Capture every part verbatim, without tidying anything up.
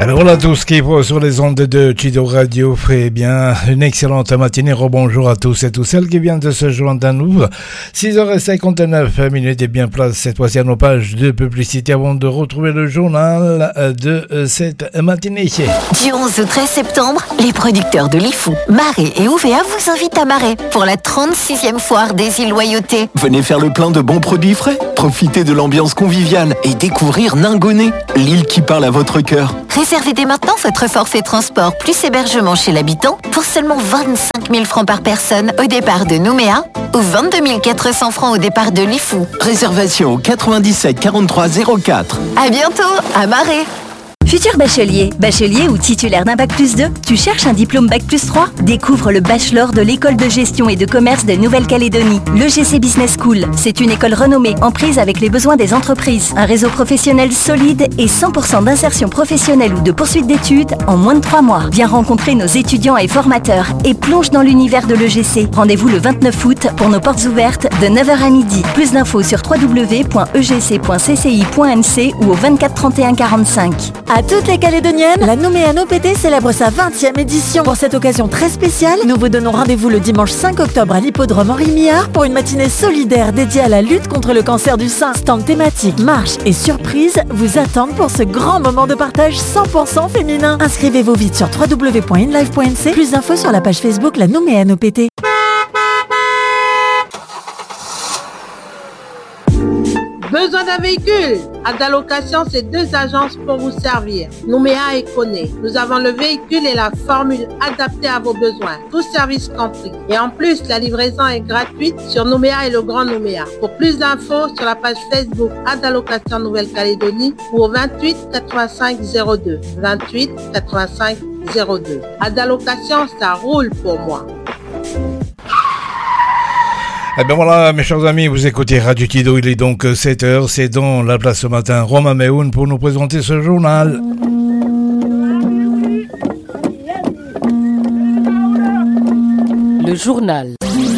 Alors voilà tout ce qui est sur les ondes de Chido Radio. Fait bien une excellente matinée. Rebonjour à tous et toutes celles qui viennent de se joindre à nous. six heures cinquante-neuf minutes et bien place cette fois-ci à nos pages de publicité avant de retrouver le journal de cette matinée. Du onze au treize septembre, les producteurs de Lifou, Marais et O V A vous invitent à Marais pour la trente-sixième foire des îles Loyauté. Venez faire le plein de bons produits frais, profitez de l'ambiance conviviale et découvrir Ningoné, l'île qui parle à votre cœur. Réservez dès maintenant votre forfait transport plus hébergement chez l'habitant pour seulement vingt-cinq mille francs par personne au départ de Nouméa ou vingt-deux mille quatre cents francs au départ de Lifou. Réservation au quatre-vingt-dix-sept quarante-trois zéro quatre. À bientôt, à Marais. Futur bachelier, bachelier ou titulaire d'un bac plus deux, tu cherches un diplôme bac plus trois? Découvre le bachelor de l'école de gestion et de commerce de Nouvelle-Calédonie, l'E G C Business School. C'est une école renommée, en prise avec les besoins des entreprises. Un réseau professionnel solide et cent pour cent d'insertion professionnelle ou de poursuite d'études en moins de trois mois. Viens rencontrer nos étudiants et formateurs et plonge dans l'univers de l'E G C. Rendez-vous le vingt-neuf août pour nos portes ouvertes de neuf heures à midi. Plus d'infos sur w w w point e g c point c c i point n c ou au vingt-quatre trente et un quarante-cinq. À toutes les Calédoniennes, la Nouméa No P T célèbre sa vingtième édition. Pour cette occasion très spéciale, nous vous donnons rendez-vous le dimanche cinq octobre à l'hippodrome Henri Millard pour une matinée solidaire dédiée à la lutte contre le cancer du sein. Stand thématique, marche et surprise vous attendent pour ce grand moment de partage cent pour cent féminin. Inscrivez-vous vite sur w w w point inlive point n c. Plus d'infos sur la page Facebook La Nouméa No P T. Besoin d'un véhicule? Adalocation, c'est deux agences pour vous servir. Nouméa et Koné. Nous avons le véhicule et la formule adaptée à vos besoins. Tout service compris. Et en plus, la livraison est gratuite sur Nouméa et le Grand Nouméa. Pour plus d'infos, sur la page Facebook Adalocation Nouvelle-Calédonie ou au vingt-huit quatre-vingt-cinq zéro deux. vingt-huit quatre-vingt-cinq zéro deux. Adalocation, ça roule pour moi. Eh bien voilà, mes chers amis, vous écoutez Radio Chido, il est donc sept heures, c'est dans la place ce matin, Romain Meoun pour nous présenter ce journal. Le journal.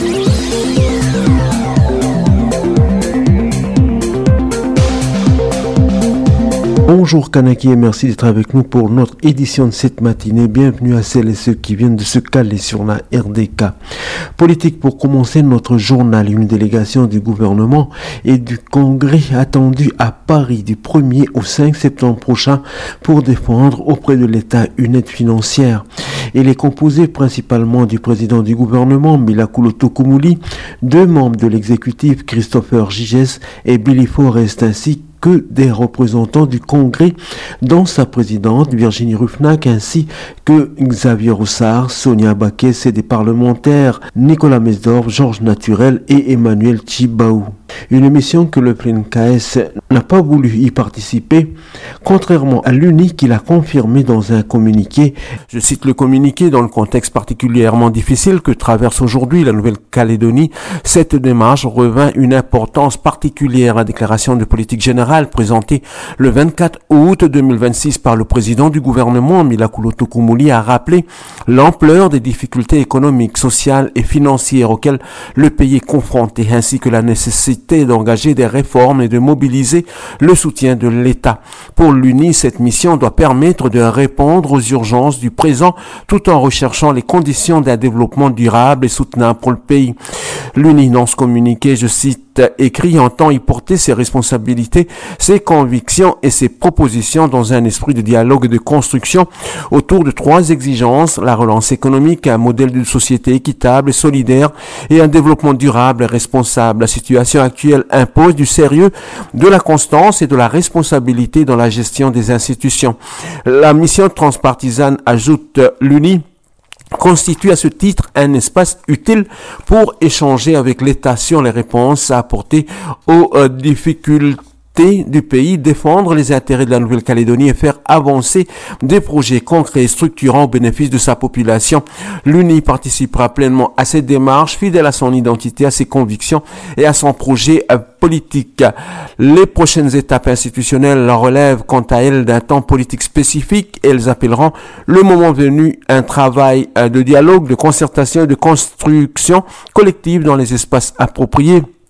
Bonjour Kanaki et merci d'être avec nous pour notre édition de cette matinée. Bienvenue à celles et ceux qui viennent de se caler sur la R D K. Politique pour commencer notre journal. Une délégation du gouvernement et du Congrès attendue à Paris du premier au cinq septembre prochain pour défendre auprès de l'État une aide financière. Elle est composée principalement du président du gouvernement, Milakulo Tokumuli, deux membres de l'exécutif, Christopher Giges et Billy Forrest, ainsi que des représentants du Congrès, dont sa présidente Virginie Ruffnack, ainsi que Xavier Roussard, Sonia Bakes et des parlementaires Nicolas Mesdorf, Georges Naturel et Emmanuel Chibaou. Une émission que le P N K S n'a pas voulu y participer, contrairement à l'U N I qui l'a confirmé dans un communiqué. Je cite le communiqué: dans le contexte particulièrement difficile que traverse aujourd'hui la Nouvelle-Calédonie, cette démarche revint une importance particulière. La déclaration de politique générale présentée le vingt-quatre août deux mille vingt-six par le président du gouvernement, Milakulo Tokumuli, a rappelé l'ampleur des difficultés économiques, sociales et financières auxquelles le pays est confronté, ainsi que la nécessité d'engager des réformes et de mobiliser le soutien de l'État. Pour l'U N I, cette mission doit permettre de répondre aux urgences du présent tout en recherchant les conditions d'un développement durable et soutenable pour le pays. L'U N I, dans ce communiqué, je cite, écrit, entend y porter ses responsabilités, ses convictions et ses propositions dans un esprit de dialogue et de construction autour de trois exigences: la relance économique, un modèle de société équitable et solidaire et un développement durable et responsable. La situation actuelle impose du sérieux, de la constance et de la responsabilité dans la gestion des institutions. La mission transpartisane, ajoute l'U N I, constitue à ce titre un espace utile pour échanger avec l'État sur les réponses à apporter aux euh, difficultés du pays, défendre les intérêts de la Nouvelle-Calédonie et faire avancer des projets concrets et structurants au bénéfice de sa population. L'U N I participera pleinement à cette démarche, fidèle à son identité, à ses convictions et à son projet politique. Les prochaines étapes institutionnelles relèvent quant à elles d'un temps politique spécifique et elles appelleront le moment venu un travail de dialogue, de concertation et de construction collective dans les espaces appropriés.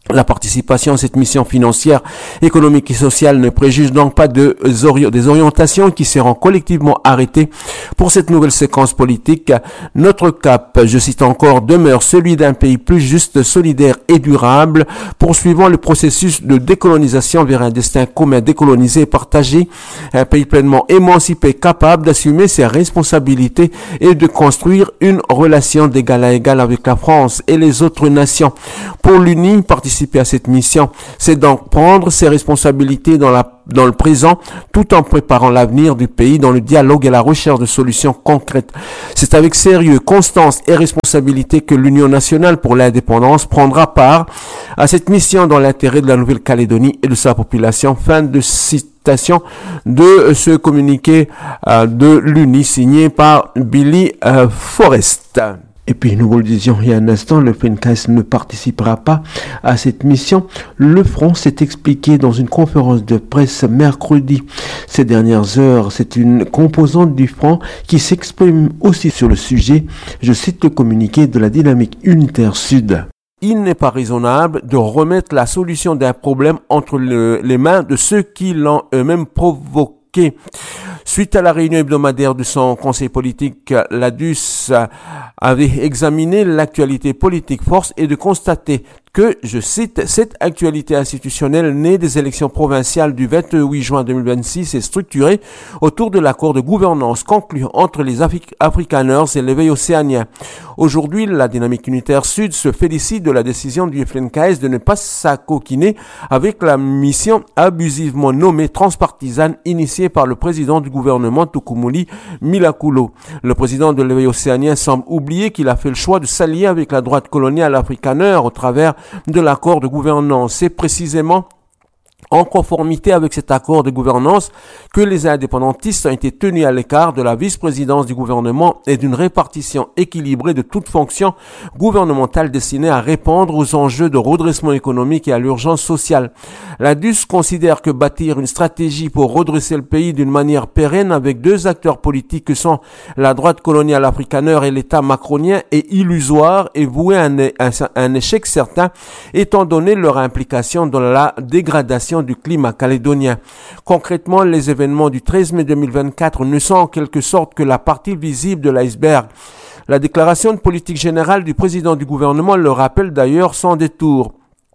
La participation à cette mission financière, économique et sociale ne préjuge donc pas de, des orientations qui seront collectivement arrêtées pour cette nouvelle séquence politique. Notre cap, je cite encore, demeure celui d'un pays plus juste, solidaire et durable, poursuivant le processus de décolonisation vers un destin commun décolonisé et partagé, un pays pleinement émancipé, capable d'assumer ses responsabilités et de construire une relation d'égal à égal avec la France et les autres nations. Pour l'Uni, participer à cette mission, c'est donc prendre ses responsabilités dans la dans le présent, tout en préparant l'avenir du pays dans le dialogue et la recherche de solutions concrètes. C'est avec sérieux, constance et responsabilité que l'Union nationale pour l'indépendance prendra part à cette mission dans l'intérêt de la Nouvelle-Calédonie et de sa population. Fin de citation de ce communiqué euh, de l'Uni signé par Billy euh, Forrest. Et puis, nous vous le disions il y a un instant, le F N K S ne participera pas à cette mission. Le Front s'est expliqué dans une conférence de presse mercredi. Ces dernières heures, c'est une composante du Front qui s'exprime aussi sur le sujet. Je cite le communiqué de la Dynamique Unitaire Sud. Il n'est pas raisonnable de remettre la solution d'un problème entre le, les mains de ceux qui l'ont eux-mêmes provoqué. Suite à la réunion hebdomadaire de son conseil politique, l'A D U S avait examiné l'actualité politique. Force est de constater que, je cite, cette actualité institutionnelle née des élections provinciales du vingt-huit juin deux mille vingt-six est structurée autour de l'accord de gouvernance conclu entre les Afri- Afrikaners et l'éveil océanien. Aujourd'hui, la Dynamique Unitaire Sud se félicite de la décision du F N K S de ne pas s'acoquiner avec la mission abusivement nommée transpartisane initiée par le président du gouvernement Tukumuli Milakulo. Le président de l'éveil océanien semble oublier qu'il a fait le choix de s'allier avec la droite coloniale afrikaner au travers de l'accord de gouvernance. C'est précisément en conformité avec cet accord de gouvernance que les indépendantistes ont été tenus à l'écart de la vice-présidence du gouvernement et d'une répartition équilibrée de toute fonction gouvernementale destinée à répondre aux enjeux de redressement économique et à l'urgence sociale. La D U S considère que bâtir une stratégie pour redresser le pays d'une manière pérenne avec deux acteurs politiques que sont la droite coloniale afrikaner et l'État macronien est illusoire et voué à un, un, un échec certain étant donné leur implication dans la dégradation du climat calédonien. Concrètement, les événements du treize mai deux mille vingt-quatre ne sont en quelque sorte que la partie visible de l'iceberg. La déclaration de politique générale du président du gouvernement le rappelle d'ailleurs sans détour.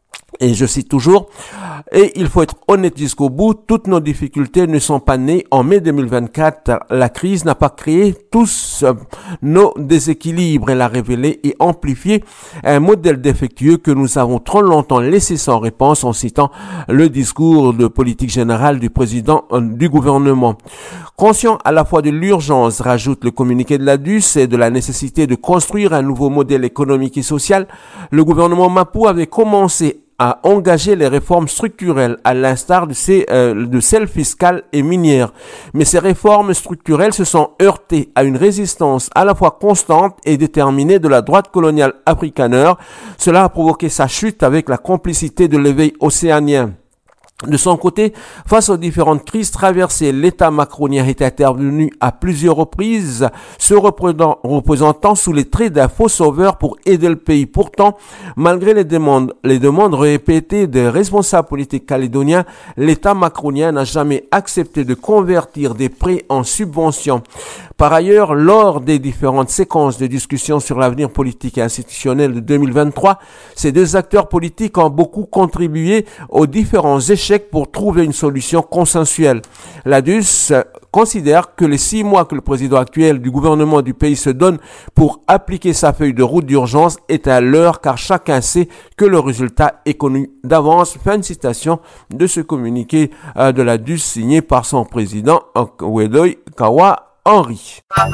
Et je cite toujours, et il faut être honnête jusqu'au bout, toutes nos difficultés ne sont pas nées en mai deux mille vingt-quatre. La crise n'a pas créé tous nos déséquilibres. Elle a révélé et amplifié un modèle défectueux que nous avons trop longtemps laissé sans réponse en citant le discours de politique générale du président du gouvernement. Conscient à la fois de l'urgence, rajoute le communiqué de l'A D U S, et de la nécessité de construire un nouveau modèle économique et social, le gouvernement Mapou avait commencé à engager les réformes structurelles à l'instar de, ces, euh, de celles fiscales et minières. Mais ces réformes structurelles se sont heurtées à une résistance à la fois constante et déterminée de la droite coloniale afrikaner. Cela a provoqué sa chute avec la complicité de l'éveil océanien. De son côté, face aux différentes crises traversées, l'État macronien est intervenu à plusieurs reprises, se représentant sous les traits d'un faux sauveur pour aider le pays. Pourtant, malgré les demandes, les demandes répétées des responsables politiques calédoniens, l'État macronien n'a jamais accepté de convertir des prêts en subventions. Par ailleurs, lors des différentes séquences de discussions sur l'avenir politique et institutionnel de deux mille vingt-trois, ces deux acteurs politiques ont beaucoup contribué aux différents échecs pour trouver une solution consensuelle. La D U S considère que les six mois que le président actuel du gouvernement du pays se donne pour appliquer sa feuille de route d'urgence est à l'heure, car chacun sait que le résultat est connu d'avance. Fin de citation de ce communiqué de la D U S signé par son président Wedoy Kawa Henry.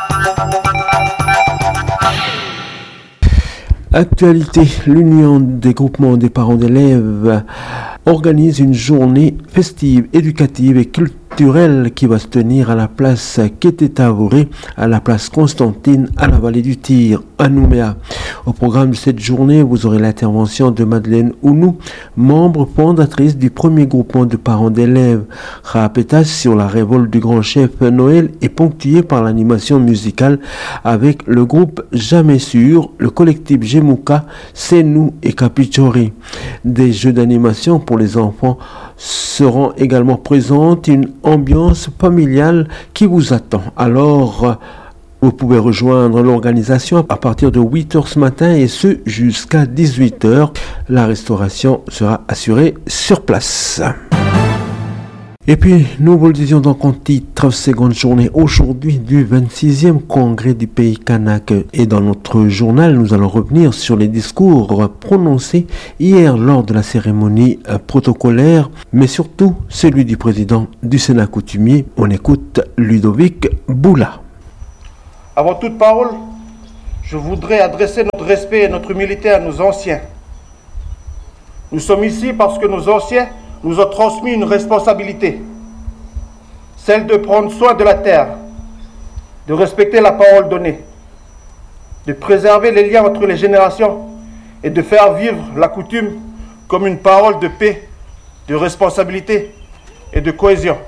Actualité, l'Union des groupements des parents d'élèves organise une journée festive, éducative et culturelle culturel qui va se tenir à la place Kété-Tavoré, à la place Constantine, à la vallée du Tir, à Nouméa. Au programme de cette journée, vous aurez l'intervention de Madeleine Ounou, membre fondatrice du premier groupement de parents d'élèves. Rapétage sur la révolte du grand chef Noël est ponctué par l'animation musicale avec le groupe Jamais Sûr, le collectif Gemouka, C'est Nous et Capichori. Des jeux d'animation pour les enfants seront également présentes, une ambiance familiale qui vous attend. Alors, vous pouvez rejoindre l'organisation à partir de huit heures ce matin et ce jusqu'à dix-huit heures. La restauration sera assurée sur place. Et puis, nous vous le disions donc en titre, seconde journée aujourd'hui du vingt-sixième congrès du pays kanak. Et dans notre journal, nous allons revenir sur les discours prononcés hier lors de la cérémonie protocolaire, mais surtout celui du président du Sénat coutumier. On écoute Ludovic Boula. Avant toute parole, je voudrais adresser notre respect et notre humilité à nos anciens. Nous sommes ici parce que nos anciens nous ont transmis une responsabilité, celle de prendre soin de la terre, de respecter la parole donnée, de préserver les liens entre les générations et de faire vivre la coutume comme une parole de paix, de responsabilité et de cohésion.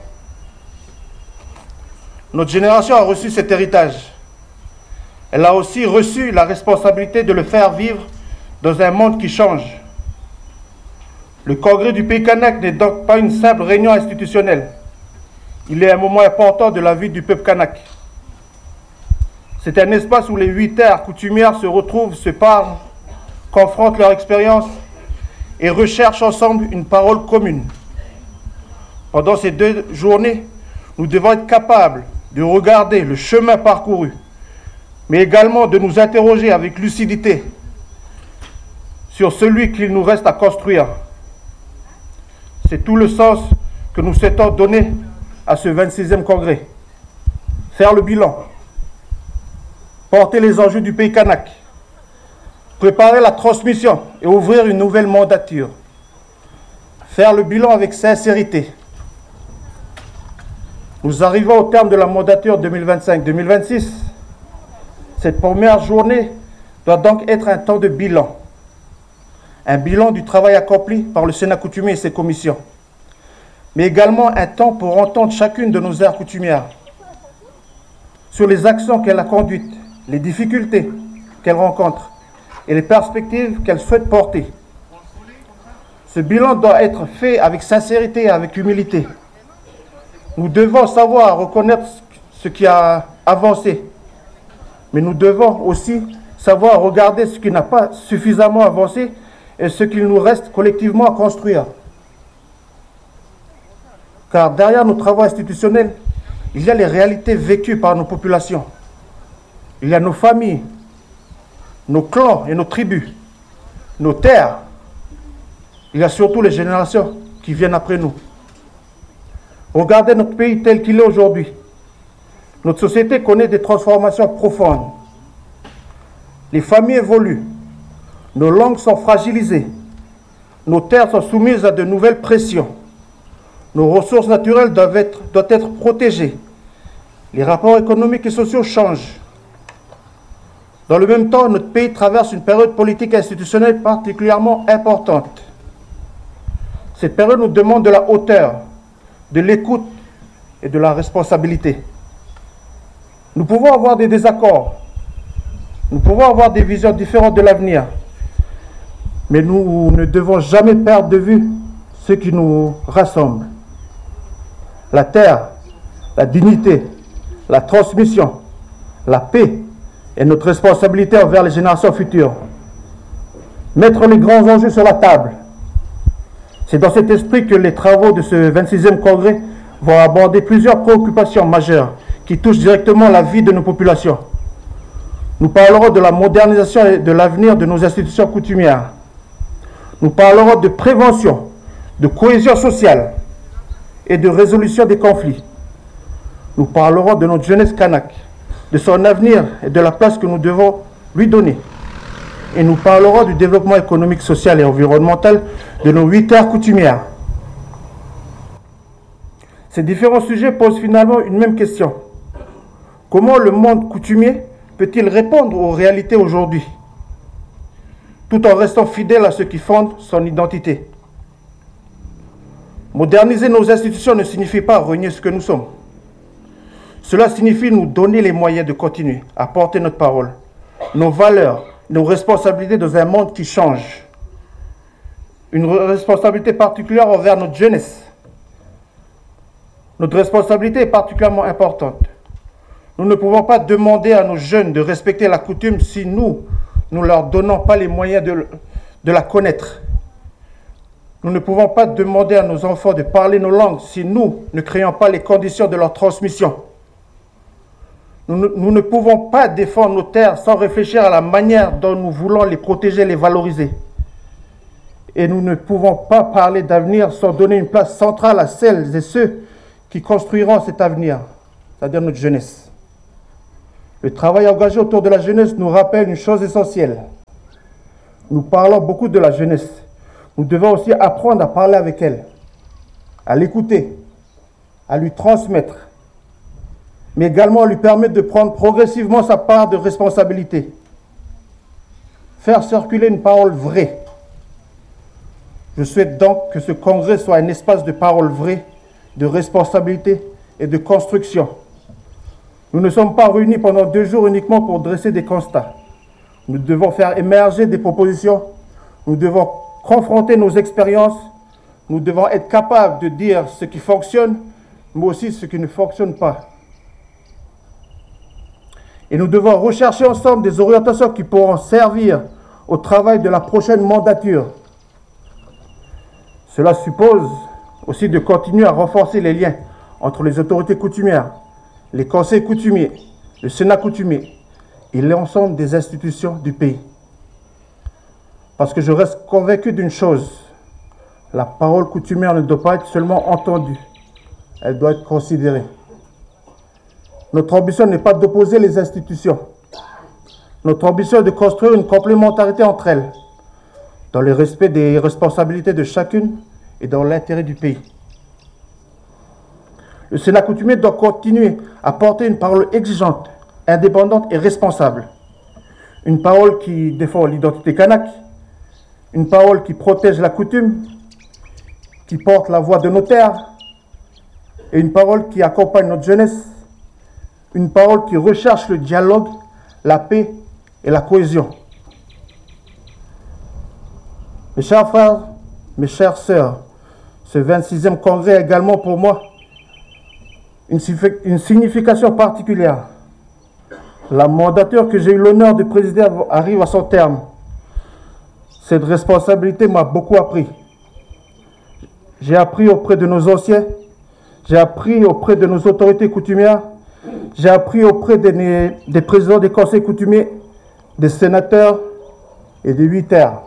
Notre génération a reçu cet héritage. Elle a aussi reçu la responsabilité de le faire vivre dans un monde qui change. Le congrès du pays kanak n'est donc pas une simple réunion institutionnelle. Il est un moment important de la vie du peuple kanak. C'est un espace où les huit terres coutumières se retrouvent, se parlent, confrontent leur expérience et recherchent ensemble une parole commune. Pendant ces deux journées, nous devons être capables de regarder le chemin parcouru, mais également de nous interroger avec lucidité sur celui qu'il nous reste à construire. C'est tout le sens que nous souhaitons donner à ce vingt-sixième congrès. Faire le bilan, porter les enjeux du pays kanak, préparer la transmission et ouvrir une nouvelle mandature. Faire le bilan avec sincérité. Nous arrivons au terme de la mandature deux mille vingt-cinq deux mille vingt-six. Cette première journée doit donc être un temps de bilan. Un bilan du travail accompli par le Sénat coutumier et ses commissions, mais également un temps pour entendre chacune de nos aires coutumières sur les actions qu'elle a conduites, les difficultés qu'elle rencontre et les perspectives qu'elle souhaite porter. Ce bilan doit être fait avec sincérité et avec humilité. Nous devons savoir reconnaître ce qui a avancé, mais nous devons aussi savoir regarder ce qui n'a pas suffisamment avancé et ce qu'il nous reste collectivement à construire. Car derrière nos travaux institutionnels, il y a les réalités vécues par nos populations. Il y a nos familles, nos clans et nos tribus, nos terres. Il y a surtout les générations qui viennent après nous. Regardez notre pays tel qu'il est aujourd'hui. Notre société connaît des transformations profondes. Les familles évoluent. Nos langues sont fragilisées. Nos terres sont soumises à de nouvelles pressions. Nos ressources naturelles doivent être, doivent être protégées. Les rapports économiques et sociaux changent. Dans le même temps, notre pays traverse une période politique et institutionnelle particulièrement importante. Cette période nous demande de la hauteur, de l'écoute et de la responsabilité. Nous pouvons avoir des désaccords. Nous pouvons avoir des visions différentes de l'avenir. Mais nous ne devons jamais perdre de vue ce qui nous rassemble. La terre, la dignité, la transmission, la paix et notre responsabilité envers les générations futures. Mettre les grands enjeux sur la table. C'est dans cet esprit que les travaux de ce vingt-sixième congrès vont aborder plusieurs préoccupations majeures qui touchent directement la vie de nos populations. Nous parlerons de la modernisation et de l'avenir de nos institutions coutumières. Nous parlerons de prévention, de cohésion sociale et de résolution des conflits. Nous parlerons de notre jeunesse kanak, de son avenir et de la place que nous devons lui donner. Et nous parlerons du développement économique, social et environnemental de nos huit terres coutumières. Ces différents sujets posent finalement une même question. Comment le monde coutumier peut-il répondre aux réalités aujourd'hui, tout en restant fidèle à ce qui fonde son identité? Moderniser nos institutions ne signifie pas renier ce que nous sommes. Cela signifie nous donner les moyens de continuer à porter notre parole, nos valeurs, nos responsabilités dans un monde qui change. Une responsabilité particulière envers notre jeunesse. Notre responsabilité est particulièrement importante. Nous ne pouvons pas demander à nos jeunes de respecter la coutume si nous, nous ne leur donnons pas les moyens de, de la connaître. Nous ne pouvons pas demander à nos enfants de parler nos langues si nous ne créons pas les conditions de leur transmission. Nous ne, nous ne pouvons pas défendre nos terres sans réfléchir à la manière dont nous voulons les protéger, les valoriser. Et nous ne pouvons pas parler d'avenir sans donner une place centrale à celles et ceux qui construiront cet avenir, c'est-à-dire notre jeunesse. Le travail engagé autour de la jeunesse nous rappelle une chose essentielle. Nous parlons beaucoup de la jeunesse. Nous devons aussi apprendre à parler avec elle, à l'écouter, à lui transmettre, mais également à lui permettre de prendre progressivement sa part de responsabilité. Faire circuler une parole vraie. Je souhaite donc que ce congrès soit un espace de parole vraie, de responsabilité et de construction. Nous ne sommes pas réunis pendant deux jours uniquement pour dresser des constats. Nous devons faire émerger des propositions. Nous devons confronter nos expériences. Nous devons être capables de dire ce qui fonctionne, mais aussi ce qui ne fonctionne pas. Et nous devons rechercher ensemble des orientations qui pourront servir au travail de la prochaine mandature. Cela suppose aussi de continuer à renforcer les liens entre les autorités coutumières, les conseils coutumiers, le Sénat coutumier et l'ensemble des institutions du pays. Parce que je reste convaincu d'une chose, la parole coutumière ne doit pas être seulement entendue, elle doit être considérée. Notre ambition n'est pas d'opposer les institutions. Notre ambition est de construire une complémentarité entre elles, dans le respect des responsabilités de chacune et dans l'intérêt du pays. Le Sénat coutumier doit continuer à porter une parole exigeante, indépendante et responsable. Une parole qui défend l'identité kanak, une parole qui protège la coutume, qui porte la voix de nos terres, et une parole qui accompagne notre jeunesse, une parole qui recherche le dialogue, la paix et la cohésion. Mes chers frères, mes chères sœurs, ce vingt-sixième congrès a également pour moi une, une signification particulière. La mandature que j'ai eu l'honneur de présider arrive à son terme. Cette responsabilité m'a beaucoup appris. J'ai appris auprès de nos anciens, j'ai appris auprès de nos autorités coutumières, j'ai appris auprès des, des présidents des conseils coutumiers, des sénateurs et des huit terres.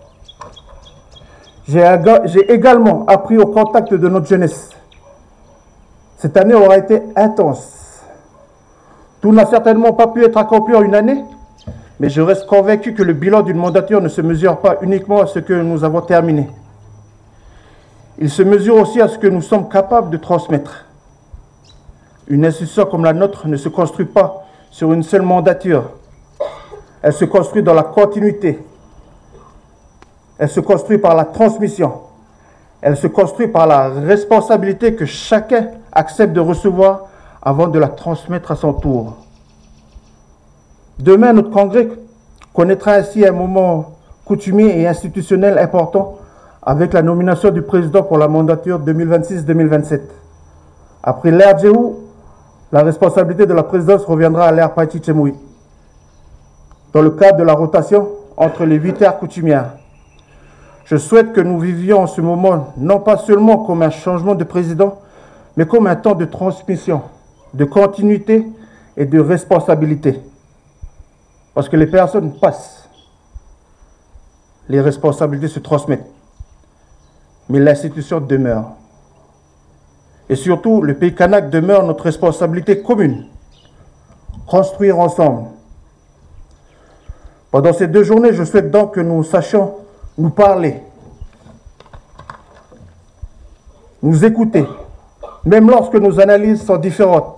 J'ai également appris au contact de notre jeunesse. Cette année aura été intense. Tout n'a certainement pas pu être accompli en une année, mais je reste convaincu que le bilan d'une mandature ne se mesure pas uniquement à ce que nous avons terminé. Il se mesure aussi à ce que nous sommes capables de transmettre. Une institution comme la nôtre ne se construit pas sur une seule mandature. Elle se construit dans la continuité. Elle se construit par la transmission. Elle se construit par la responsabilité que chacun accepte de recevoir avant de la transmettre à son tour. Demain, notre congrès connaîtra ainsi un moment coutumier et institutionnel important avec la nomination du président pour la mandature deux mille vingt-six deux mille vingt-sept. Après l'ère Djehou, la responsabilité de la présidence reviendra à l'ère Païti Tchemoui, dans le cadre de la rotation entre les huit terres coutumières. Je souhaite que nous vivions ce moment non pas seulement comme un changement de président, mais comme un temps de transmission, de continuité et de responsabilité. Parce que les personnes passent, les responsabilités se transmettent, mais l'institution demeure. Et surtout, le pays kanak demeure notre responsabilité commune. Construire ensemble. Pendant ces deux journées, je souhaite donc que nous sachions nous parler, nous écouter, même lorsque nos analyses sont différentes.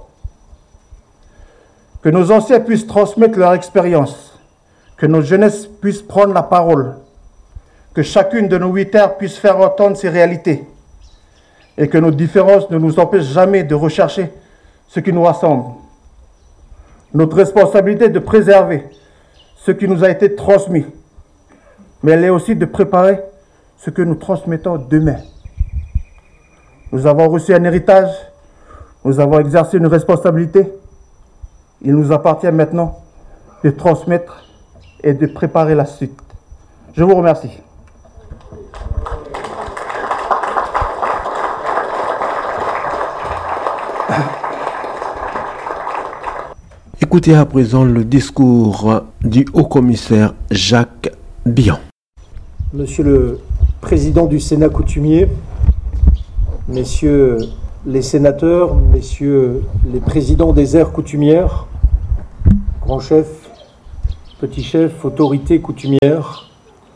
Que nos anciens puissent transmettre leur expérience, que nos jeunesses puissent prendre la parole, que chacune de nos huit terres puisse faire entendre ses réalités, et que nos différences ne nous empêchent jamais de rechercher ce qui nous rassemble. Notre responsabilité est de préserver ce qui nous a été transmis, mais elle est aussi de préparer ce que nous transmettons demain. Nous avons reçu un héritage, nous avons exercé une responsabilité. Il nous appartient maintenant de transmettre et de préparer la suite. Je vous remercie. Écoutez à présent le discours du haut-commissaire Jacques Bion. Monsieur le Président du Sénat coutumier, Messieurs les sénateurs, Messieurs les présidents des aires coutumières, grands chefs, petits chefs, autorités coutumières,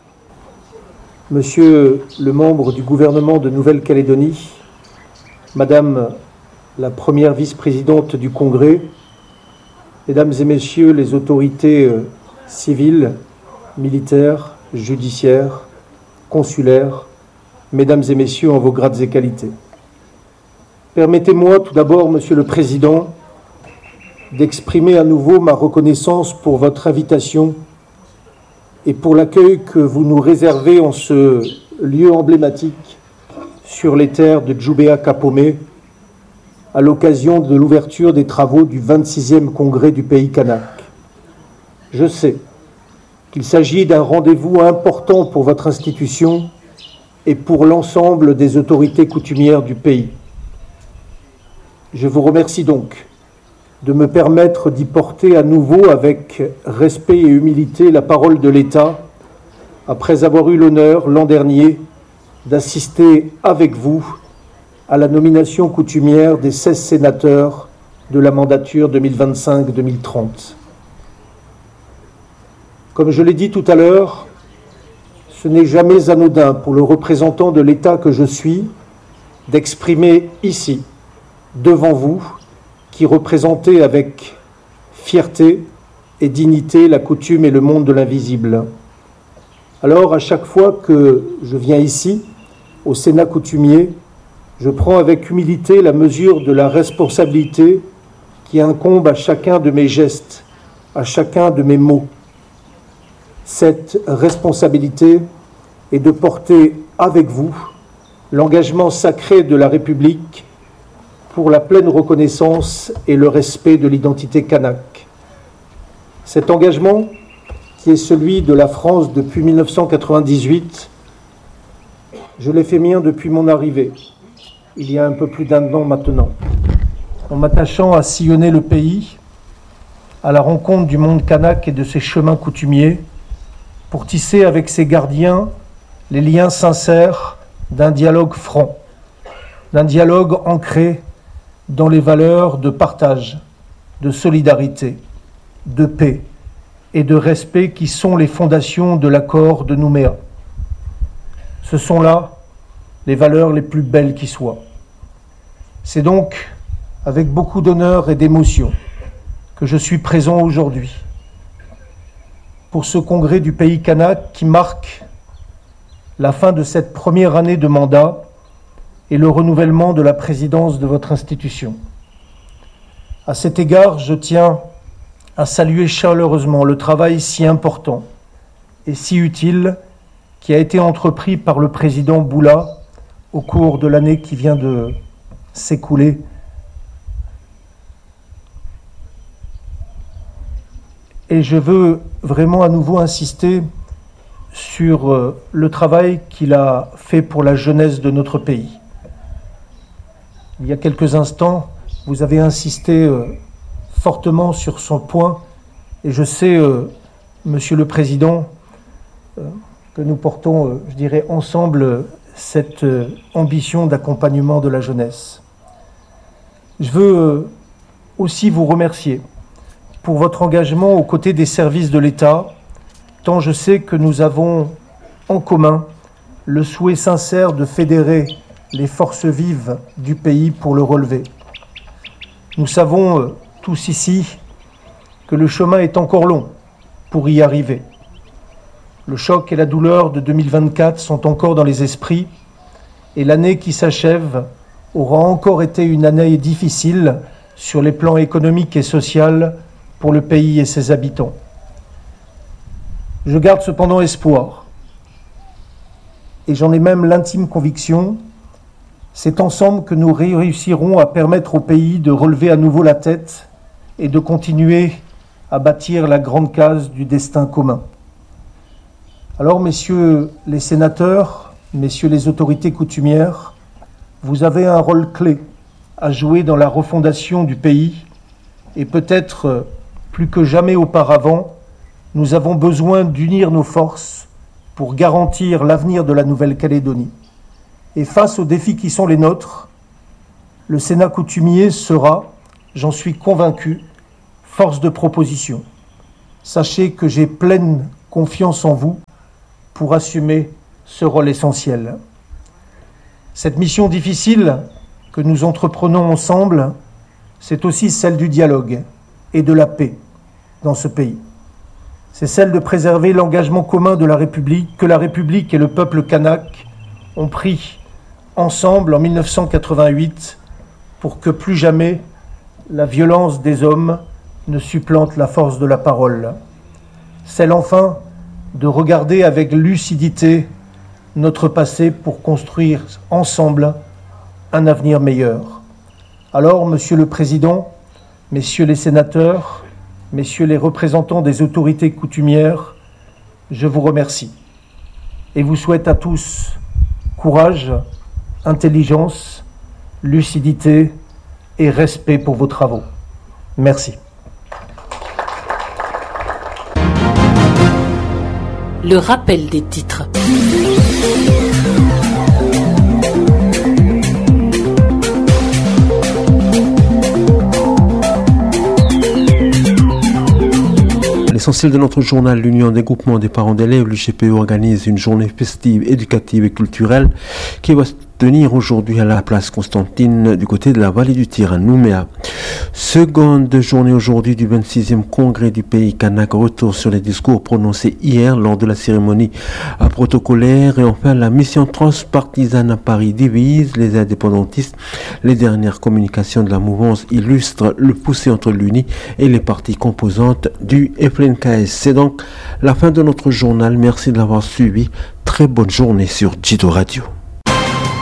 Monsieur le membre du gouvernement de Nouvelle-Calédonie, Madame la première vice-présidente du Congrès, Mesdames et Messieurs les autorités civiles, militaires, judiciaires, consulaires, Mesdames et Messieurs en vos grades et qualités. Permettez-moi tout d'abord, Monsieur le Président, d'exprimer à nouveau ma reconnaissance pour votre invitation et pour l'accueil que vous nous réservez en ce lieu emblématique sur les terres de Djoubéa-Kapomé à l'occasion de l'ouverture des travaux du vingt-sixième congrès du pays kanak. Je sais qu'il s'agit d'un rendez-vous important pour votre institution et pour l'ensemble des autorités coutumières du pays. Je vous remercie donc de me permettre d'y porter à nouveau avec respect et humilité la parole de l'État, après avoir eu l'honneur l'an dernier d'assister avec vous à la nomination coutumière des seize sénateurs de la mandature deux mille vingt-cinq deux mille trente. Comme je l'ai dit tout à l'heure, ce n'est jamais anodin pour le représentant de l'État que je suis d'exprimer ici, devant vous, qui représentez avec fierté et dignité la coutume et le monde de l'invisible. Alors, à chaque fois que je viens ici, au Sénat coutumier, je prends avec humilité la mesure de la responsabilité qui incombe à chacun de mes gestes, à chacun de mes mots. Cette responsabilité est de porter avec vous l'engagement sacré de la République pour la pleine reconnaissance et le respect de l'identité kanak. Cet engagement, qui est celui de la France depuis mille neuf cent quatre-vingt-dix-huit, je l'ai fait mien depuis mon arrivée, il y a un peu plus d'un an maintenant, en m'attachant à sillonner le pays, à la rencontre du monde kanak et de ses chemins coutumiers, pour tisser avec ses gardiens les liens sincères d'un dialogue franc, d'un dialogue ancré dans les valeurs de partage, de solidarité, de paix et de respect qui sont les fondations de l'accord de Nouméa. Ce sont là les valeurs les plus belles qui soient. C'est donc avec beaucoup d'honneur et d'émotion que je suis présent aujourd'hui pour ce congrès du pays kanak qui marque la fin de cette première année de mandat et le renouvellement de la présidence de votre institution. À cet égard, je tiens à saluer chaleureusement le travail si important et si utile qui a été entrepris par le président Boula au cours de l'année qui vient de s'écouler. Et je veux vraiment à nouveau insister sur le travail qu'il a fait pour la jeunesse de notre pays. Il y a quelques instants, vous avez insisté euh, fortement sur son point, et je sais, euh, Monsieur le Président, euh, que nous portons, euh, je dirais, ensemble euh, cette euh, ambition d'accompagnement de la jeunesse. Je veux euh, aussi vous remercier pour votre engagement aux côtés des services de l'État, tant je sais que nous avons en commun le souhait sincère de fédérer les forces vives du pays pour le relever. Nous savons euh, tous ici que le chemin est encore long pour y arriver. Le choc et la douleur de deux mille vingt-quatre sont encore dans les esprits et l'année qui s'achève aura encore été une année difficile sur les plans économiques et social pour le pays et ses habitants. Je garde cependant espoir et j'en ai même l'intime conviction, c'est ensemble que nous réussirons à permettre au pays de relever à nouveau la tête et de continuer à bâtir la grande case du destin commun. Alors, messieurs les sénateurs, messieurs les autorités coutumières, vous avez un rôle clé à jouer dans la refondation du pays et peut-être plus que jamais auparavant, nous avons besoin d'unir nos forces pour garantir l'avenir de la Nouvelle-Calédonie. Et face aux défis qui sont les nôtres, le Sénat coutumier sera, j'en suis convaincu, force de proposition. Sachez que j'ai pleine confiance en vous pour assumer ce rôle essentiel. Cette mission difficile que nous entreprenons ensemble, c'est aussi celle du dialogue et de la paix dans ce pays. C'est celle de préserver l'engagement commun de la République que la République et le peuple kanak ont pris ensemble en mille neuf cent quatre-vingt-huit pour que plus jamais la violence des hommes ne supplante la force de la parole. Celle enfin de regarder avec lucidité notre passé pour construire ensemble un avenir meilleur. Alors, Monsieur le Président, Messieurs les sénateurs, Messieurs les représentants des autorités coutumières, je vous remercie et vous souhaite à tous courage, intelligence, lucidité et respect pour vos travaux. Merci. Le rappel des titres. L'essentiel de notre journal, l'Union des groupements des parents d'élèves, l'U G P E organise une journée festive, éducative et culturelle qui va se tenir aujourd'hui à la place Constantine du côté de la vallée du Tir à Nouméa. Seconde journée aujourd'hui du vingt-sixième congrès du pays kanak, retour sur les discours prononcés hier lors de la cérémonie protocolaire et enfin la mission transpartisane à Paris divise les indépendantistes. Les dernières communications de la mouvance illustrent le fossé entre l'U N I et les parties composantes du F L N K S. C'est donc la fin de notre journal. Merci de l'avoir suivi. Très bonne journée sur Jido Radio.